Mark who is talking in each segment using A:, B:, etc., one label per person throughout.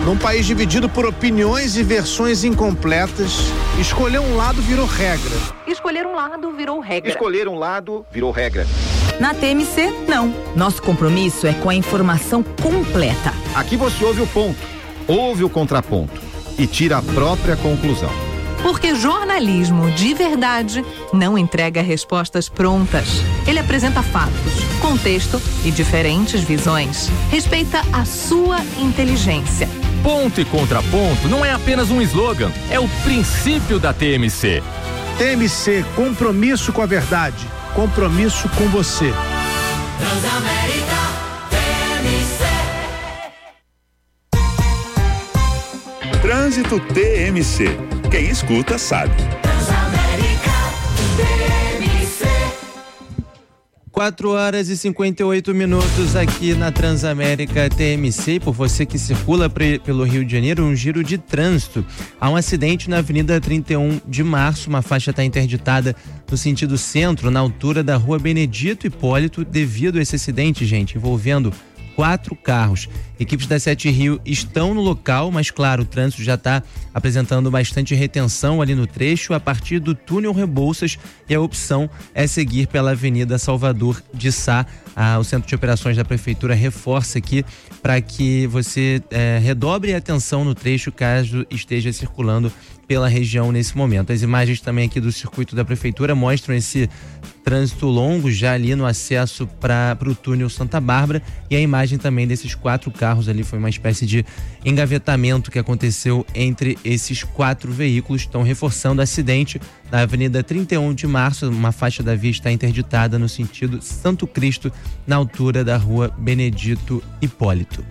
A: Num país dividido por opiniões e versões incompletas, escolher um lado virou regra.
B: Escolher um lado virou regra.
C: Escolher um lado virou regra.
D: Na TMC, não. Nosso compromisso é com a informação completa.
C: Aqui você ouve o ponto, ouve o contraponto e tira a própria conclusão.
B: Porque jornalismo de verdade não entrega respostas prontas. Ele apresenta fatos, contexto e diferentes visões. Respeita a sua inteligência.
E: Ponto e contraponto não é apenas um slogan, é o princípio da TMC.
A: TMC, compromisso com a verdade, compromisso com você.
F: Transamérica TMC.
G: Trânsito TMC. Quem escuta sabe.
F: Transamérica TMC.
H: 4h58 aqui na Transamérica TMC. Por você que circula pelo Rio de Janeiro, um giro de trânsito. Há um acidente na Avenida 31 de Março. Uma faixa está interditada no sentido centro, na altura da Rua Benedito Hipólito, devido a esse acidente, gente, envolvendo 4 carros. Equipes da 7 Rio estão no local, mas claro, o trânsito já está apresentando bastante retenção ali no trecho, a partir do túnel Rebouças, e a opção é seguir pela Avenida Salvador de Sá. O Centro de Operações da Prefeitura reforça aqui para que você redobre a atenção no trecho caso esteja circulando pela região nesse momento. As imagens também aqui do circuito da Prefeitura mostram esse trânsito longo já ali no acesso para o túnel Santa Bárbara, e a imagem também desses 4 carros ali foi uma espécie de engavetamento que aconteceu entre esses 4 veículos. Estão reforçando o acidente na Avenida 31 de Março, uma faixa da via está interditada no sentido Santo Cristo, na altura da Rua Benedito Hipólito.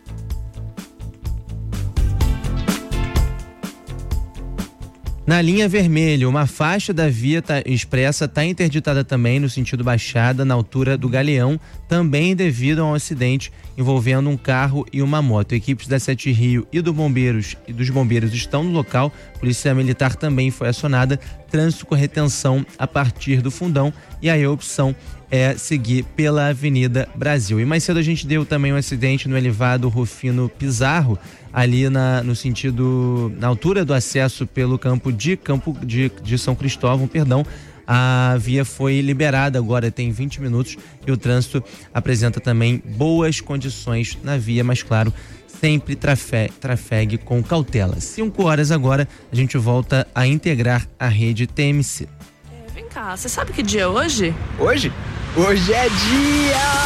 H: Na linha vermelha, uma faixa da via expressa está interditada também no sentido Baixada, na altura do Galeão, também devido a um acidente envolvendo um carro e uma moto. Equipes da 7 Rio e dos bombeiros estão no local, Polícia Militar também foi acionada, trânsito com retenção a partir do Fundão, e aí a opção é seguir pela Avenida Brasil. E mais cedo a gente deu também um acidente no elevado Rufino Pizarro, ali na altura do acesso pelo campo de São Cristóvão, a via foi liberada agora, tem 20 minutos, e o trânsito apresenta também boas condições na via, mas claro, sempre trafegue com cautela. 5 horas agora, a gente volta a integrar a rede TMC.
I: Vem cá, você sabe que dia é hoje?
C: Hoje? Hoje é dia